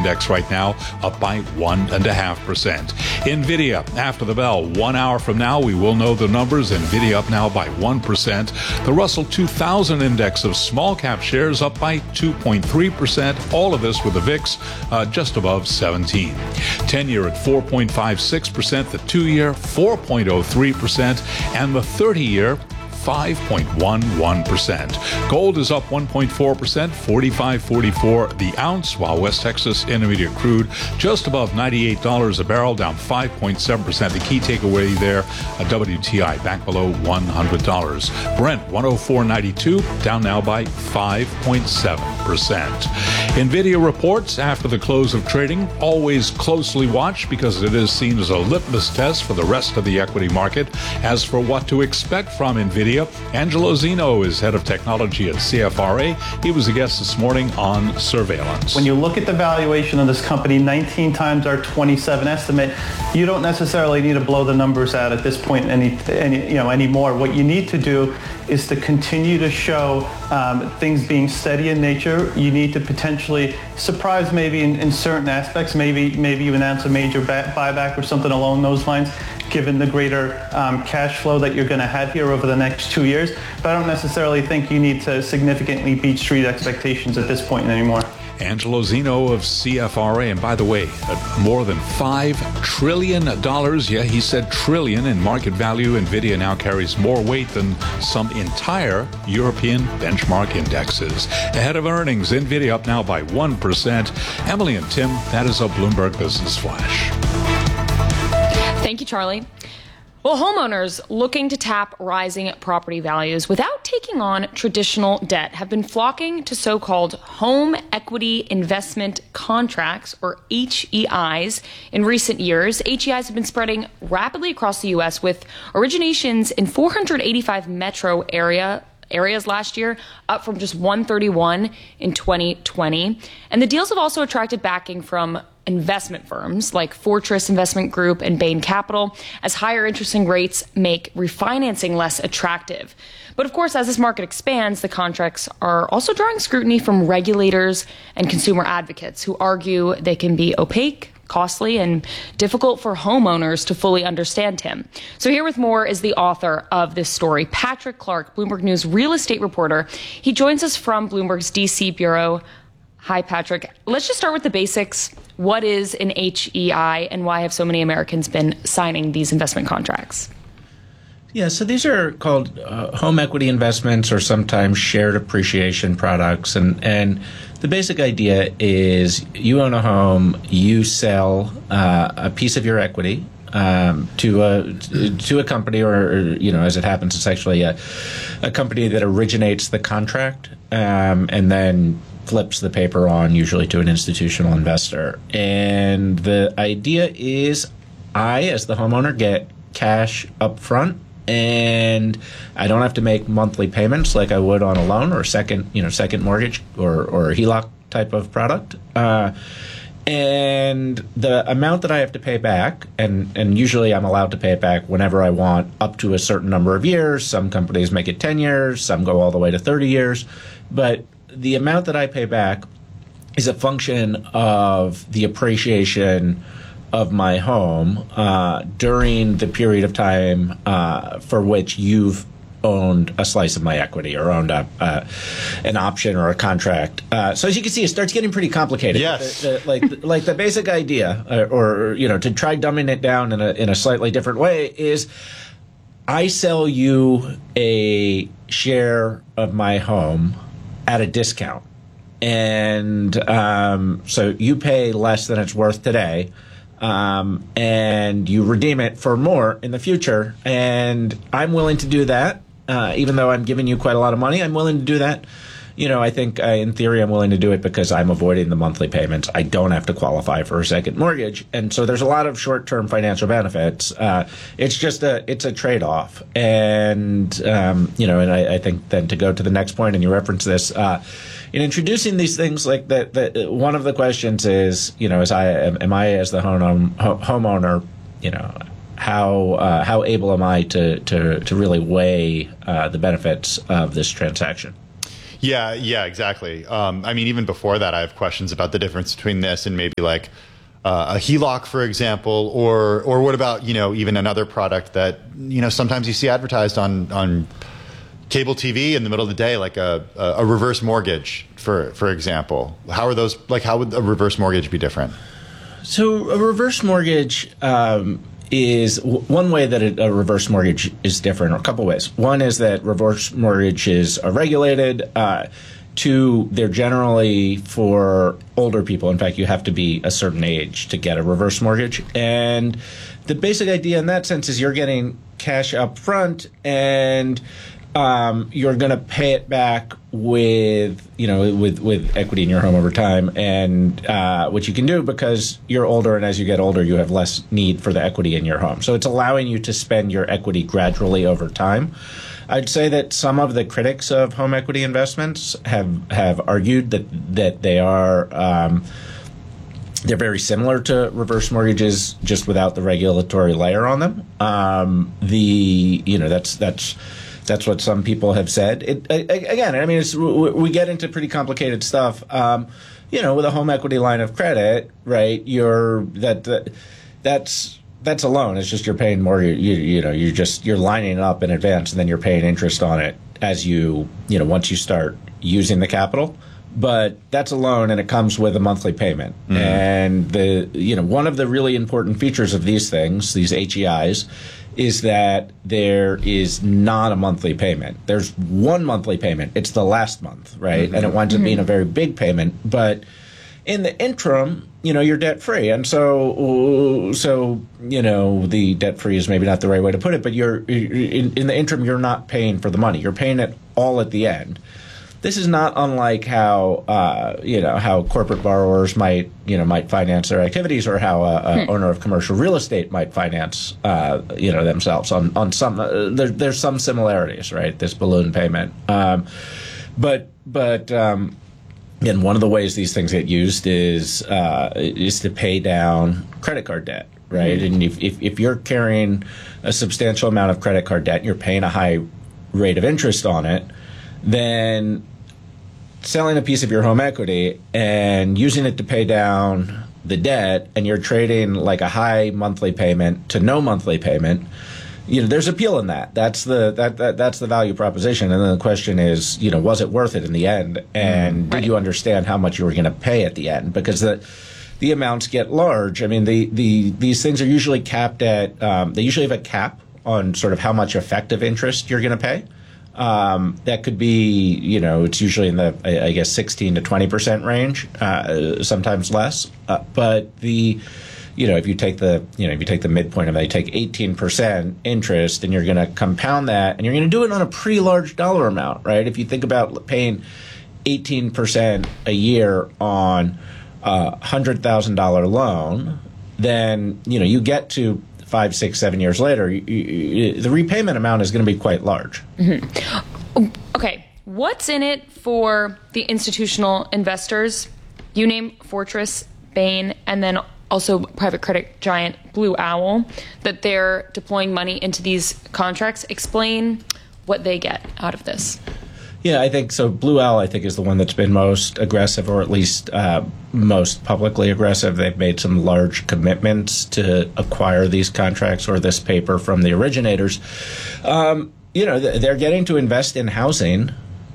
index right now, up by 1.5%. NVIDIA, after the bell, 1 hour from now, we will know the numbers. NVIDIA up now by 1%. The Russell 2000 index of small cap shares up by 2.3%. All of this with the VIX just above 17. 10-year at 4.56%, the 2-year 4.03%, and the 30-year 5.11%. Gold is up 1.4%, 45.44 the ounce, while West Texas Intermediate crude just above $98 a barrel, down 5.7%. The key takeaway there, a WTI back below $100. Brent 104.92, down now by 5.7%. NVIDIA reports after the close of trading, always closely watched because it is seen as a litmus test for the rest of the equity market. As for what to expect from NVIDIA, Angelo Zeno is head of technology at CFRA. He was a guest this morning on Surveillance. When you look at the valuation of this company, 19 times our 27 estimate, you don't necessarily need to blow the numbers out at this point anymore. What you need to do is to continue to show things being steady in nature. You need to potentially surprise maybe in certain aspects. Maybe you announce a major buyback or something along those lines, given the greater cash flow that you're going to have here over the next 2 years. But I don't necessarily think you need to significantly beat street expectations at this point anymore. Angelo Zeno of CFRA. And by the way, at more than $5 trillion, yeah, he said trillion in market value, NVIDIA now carries more weight than some entire European benchmark indexes. Ahead of earnings, NVIDIA up now by 1%. Emily and Tim, that is a Bloomberg Business Flash. Thank you, Charlie. Well, homeowners looking to tap rising property values without taking on traditional debt have been flocking to so-called home equity investment contracts, or HEIs, in recent years. HEIs have been spreading rapidly across the U.S. with originations in 485 metro areas last year, up from just 131 in 2020. And the deals have also attracted backing from investment firms like Fortress Investment Group and Bain Capital, as higher interest rates make refinancing less attractive. But of course, as this market expands, the contracts are also drawing scrutiny from regulators and consumer advocates who argue they can be opaque, costly, and difficult for homeowners to fully understand him. So here with more is the author of this story, Patrick Clark, Bloomberg News real estate reporter. He joins us from Bloomberg's DC bureau. Hi, Patrick. Let's just start with the basics. What is an HEI, and why have so many Americans been signing these investment contracts? Yeah, so these are called home equity investments, or sometimes shared appreciation products. And the basic idea is you own a home, you sell a piece of your equity to a company, or as it happens, it's actually a company that originates the contract and then flips the paper on, usually to an institutional investor. And the idea is I, as the homeowner, get cash up front, and I don't have to make monthly payments like I would on a loan or second mortgage or a HELOC type of product. And the amount that I have to pay back, and usually I'm allowed to pay it back whenever I want, up to a certain number of years. Some companies make it 10 years, some go all the way to 30 years. But the amount that I pay back is a function of the appreciation of my home during the period of time for which you've owned a slice of my equity, or owned an option or a contract. So as you can see, it starts getting pretty complicated. Yes. Like the basic idea, or to try dumbing it down in a slightly different way, is I sell you a share of my home at a discount. And so you pay less than it's worth today, and you redeem it for more in the future. And I'm willing to do that, even though I'm giving you quite a lot of money. I'm willing to do that. I think in theory I'm willing to do it because I'm avoiding the monthly payments. I don't have to qualify for a second mortgage. And so there's a lot of short-term financial benefits. It's a trade-off. And, and I think then to go to the next point, and you reference this, in introducing these things, like that, one of the questions is, am I as the homeowner, how able am I to really weigh the benefits of this transaction? Yeah, exactly. I mean, even before that, I have questions about the difference between this and maybe like a HELOC, for example, or what about, even another product that, sometimes you see advertised on cable TV in the middle of the day, like a reverse mortgage, for example. How are those, like, how would a reverse mortgage be different? So a reverse mortgage is one way that a reverse mortgage is different, or a couple ways. One is that reverse mortgages are regulated. Two, they're generally for older people. In fact, you have to be a certain age to get a reverse mortgage. And the basic idea in that sense is you're getting cash up front, and you're going to pay it back with equity in your home over time, and which you can do because you're older, and as you get older, you have less need for the equity in your home. So it's allowing you to spend your equity gradually over time. I'd say that some of the critics of home equity investments have argued that they are they're very similar to reverse mortgages, just without the regulatory layer on them. That's what some people have said. Again, I mean, we get into pretty complicated stuff. With a home equity line of credit, right? That's a loan. It's just you're paying more. You're lining it up in advance, and then you're paying interest on it as once you start using the capital. But that's a loan, and it comes with a monthly payment. Mm-hmm. And one of the really important features of these things, these HEIs, is that there is not a monthly payment. There's one monthly payment. It's the last month, right? Mm-hmm. And it winds up being a very big payment. But in the interim, you're debt free. And so the debt free is maybe not the right way to put it, but you're in the interim, you're not paying for the money. You're paying it all at the end. This is not unlike how corporate borrowers might finance their activities, or how a owner of commercial real estate might finance themselves on some. There's some similarities, right? This balloon payment, but and one of the ways these things get used is to pay down credit card debt, right? Mm-hmm. And if you're carrying a substantial amount of credit card debt and you're paying a high rate of interest on it, then selling a piece of your home equity and using it to pay down the debt, and you're trading like a high monthly payment to no monthly payment, there's appeal in that. That's the value proposition. And then the question is, was it worth it in the end? And did you understand how much you were going to pay at the end? Because the amounts get large. I mean, these things are usually capped at. They usually have a cap on sort of how much effective interest you're going to pay. That could be, it's usually in the, I guess, 16 to 20% range, sometimes less. But if you take the midpoint of that, you take 18% interest, and you're going to compound that, and you're going to do it on a pretty large dollar amount, right? If you think about paying 18% a year on a $100,000 loan, then, you get to 5, 6, 7 years later, the repayment amount is going to be quite large. Mm-hmm. Okay, what's in it for the institutional investors? You name Fortress, Bain, and then also private credit giant Blue Owl, that they're deploying money into these contracts. Explain what they get out of this. Yeah, I think so. Blue Owl, I think, is the one that's been most aggressive, or at least most publicly aggressive. They've made some large commitments to acquire these contracts or this paper from the originators. They're getting to invest in housing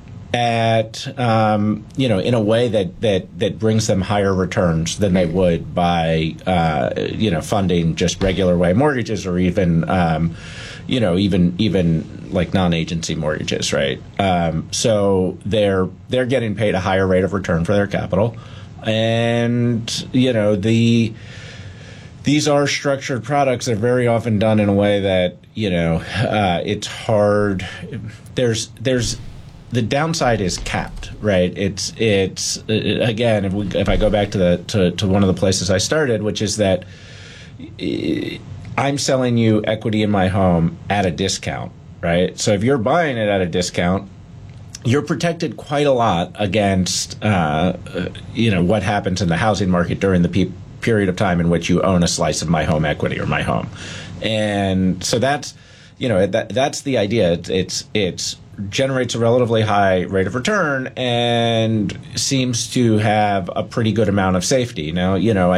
at in a way that brings them higher returns than they would by funding just regular way mortgages, or even even like non-agency mortgages, right? So they're getting paid a higher rate of return for their capital, and these are structured products. They're very often done in a way that it's hard. There's the downside is capped, right? It's again, if I go back to one of the places I started, which is that I'm selling you equity in my home at a discount, right? So if you're buying it at a discount, you're protected quite a lot against what happens in the housing market during the period of time in which you own a slice of my home equity or my home. And so that's that's the idea. It's generates a relatively high rate of return and seems to have a pretty good amount of safety. Now,